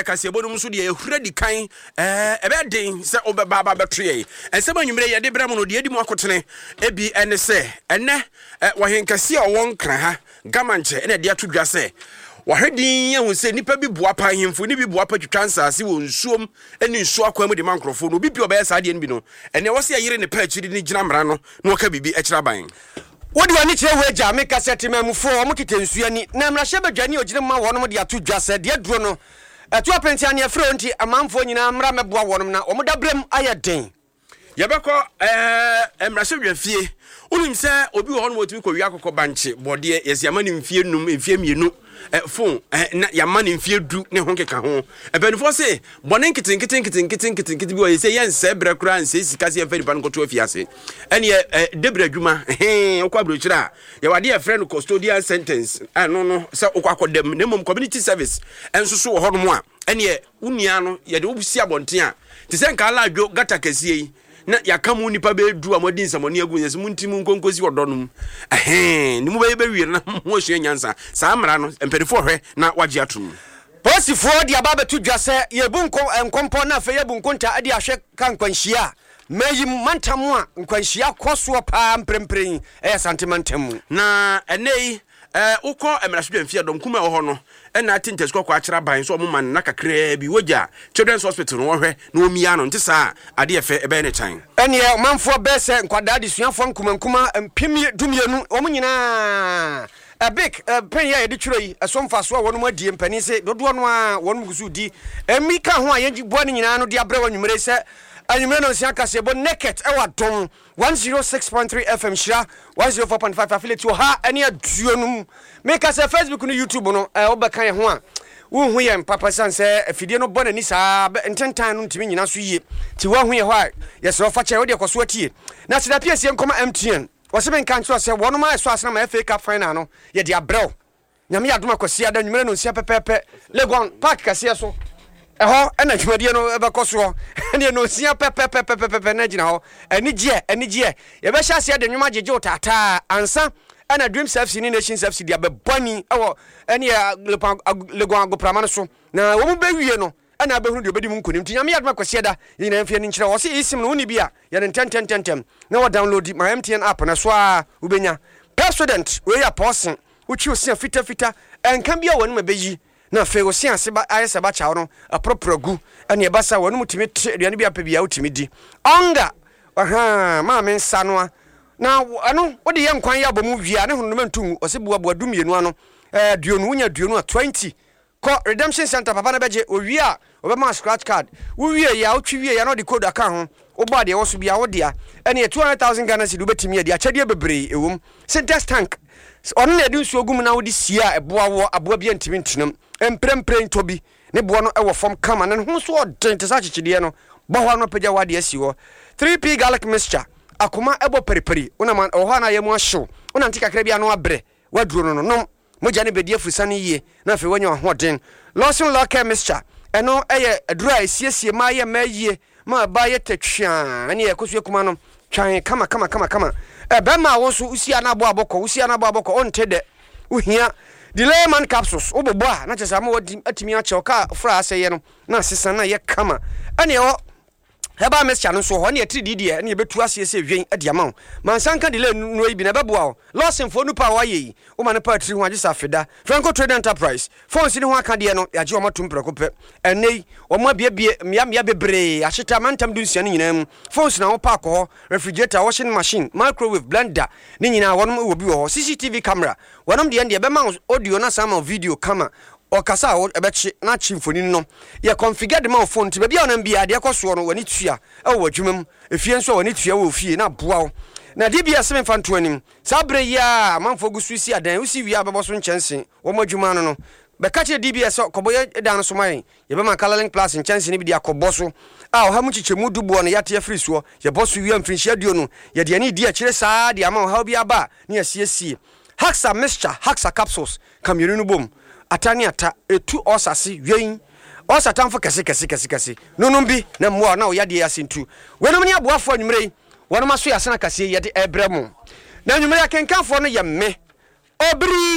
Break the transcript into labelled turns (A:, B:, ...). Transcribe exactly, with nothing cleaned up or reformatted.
A: akasiebo no so de ehura di kan eh ebe den se obeba ba betwe ensema nwumre ye de bra mu no de edi mu akotene ebi ene se ene wahenkase a won kra ha gamanche ene de atodwa se wahedin ye hu se nipa bi boa pa hemfo ni bi boa pa twitwa nsase wo nsuom eni nsu akwa mu de mankrofo no bi bi oba sa de en bi no ene wo se yire ne pa achiri ni gina mra no na waka bibi achira ban wodi wani kire we ja me kasete mamufo o mukite nsu ani na mra hye badwani ogire ma wonom de atodwa se de duro no eto apenti ani afro nti amanfo nyina mra meboa wonom na omo dabrem ayeden yebeko eh mra hye dwafie unim se obi wo hono otimi kowia akokọ banche bode yesiama ni mfie num mfie mienu eh phone eh na yama ni mfie du ne ho keka ho ebenfo se bone nkitin kitin kitin kitin kitin kitin bi o yese yense bre kura nse sika se yeferi ban koto afiase ene eh debra adwuma eh okwa brochira ye wade ye friend custodial sentence ah no no se okwa akodem ne mom community service enso so wo hono mo a ene unia no ye de obusi abonten a te se nka ala adwo gata kasie yi na yakamu nipa be du amodi nsamoni agu nyese muntimu nkonkosi wodonum eh ni mu be be wiere na mo hye nyansa saa mra no empedefo hwe na wage atum posifo de aba betu dwase yebu nkompo na fe yebu nkonta ade ahwe kan kwanhia meyi mantamu a nkwanhia koso pa mprempren eh sentimentum na enei eh uko emerasudwa mfia dom kuma wo ho no na atintes kwa akira ban so mo man na kakra bi woja children's hospital no hwe na omia no nti saa ade efe ebe ne tan ene manfo bese nkwada de suafo nkumankuma mpimi dumienu omo nyina a big pen ya de twiro yi asomfa so wonu adie mpani se dodo no a wonu gusu di emi ka ho a yengi bo ne nyina no de abre wanwumere se anyumere no sia kasebo naked e wadom one oh six point three F M shira one oh four point five affiliate ha ene aduonum me ka se Facebook no YouTube no e obeka ye ho a wo hu ye papa sanse afidie no bona ni saa ententan no ntimi nyina so yie ti wo hu ye ho a ye se ofa che wo de koso atie na se da P S C nkoma M T N wose ben kan so se wono ma so asena ma F A Cup final no ye de abrel nyame adom akosia da nwumere no sia pepepe Legon Park kase so eho ena dwumadie no ebekoso ene no sia pepepepepepe na gina ho eni gie eni gie ye be hya sia de nwuma jeje otata ansa ena Dreams F C ni Nations F C dia be boni ewo ene Legon agoprama no so na wo mu be wie no ena be hunu de obedi mu nkonim tinyame yadoma kwasia da yina mfie ni nkyere wo se isim no uni bia ye ne ten ten ten ten na wo download my M T N app na so a ubenya president we ya person uchi osia fita fita enka bia wonu mabeyi na fe osia ase ba ayese ba chawo no aproprogu ene e basa wonu mutimi aduane bia pa bia utimi di onga aha ma me nsa no a na ano wo de ye nkwan ya bomu wia ne hunu mantu ose bua bua dumienu ano eh duonu unya duonu a twenty ko redemption center papa na beje owia obema scratch card wo wie ya otwi wie ya no de code aka ho oba de wo so bia wo dia ene two hundred thousand Ghana cedi obetimi dia chade bebre ewum syntax tank on na de nsu ogum na wo de sia eboa wo aboa bia ntimi ntinam emprempre ntobi ne boa no ewo fom kama na ho so odent sa chichide no bo ho no pagya wade asi wo three P garlic mixture akoma ebo periperi una man o ho na yemu ahyew una ntika kra bia no abre waduro no no moja ne bedi afusane yie na fe wanya hoden lotion locker mixture eno eye adura esiesie ma ye ma yie ma ba ye tetwa ene ekosu ekuma no twan kama kama kama kama e be ma wo so usia na abo aboko usia na abo aboko ontede uhia delay man capsules obobo a na chesa ma wadi atimi a cheoka fra aseye no na sesa na ye kama ene o heba mixture no so ho ne three D D ene betu ase ese hwen adiama mansanka delay no ibi na beboa o losin fo nupa wa ye o ma ne pa three ho agisa feda Franco Trade Enterprise phone si ne ho aka de no yaje o matum prekope enei o ma bie bie mia mia bebre ahyeta mantam dunsia ne nyina mu phone si na ho pa ko refrigerator washing machine microwave blender ne nyina wonum wo bi wo C C T V camera wonum de ende be ma audio na sama video kama o kasa o ebechi na chimfoni no ye configure the man phone ti be bia na bia de ekoso no wani tua e wo adwumam efie nso wani tua wo fie na boa wo na D B S me fanto anim sabre ya manfo gusu si adan usi wi abebo so nchense wo madwuma no no be ka che D B S koboye dan so man ye be man Calalink Plus nchense ni bi de akoboso a o ha mu chichemu dubo no yate free so ye boso wi amfinhia duo no ye de ani di a kire saa de ama ha bi aba ne asiesie Haxa mixture Haxa capsules kamyenu no bom atani ata etu osase wen osatamfo kese kese kese kese nonum bi na mmoa na oyade asentu wenum ne aboafo anwumrei wonum aso yasena kase yede ebremu na anwumrei akenkanfo no ye me obri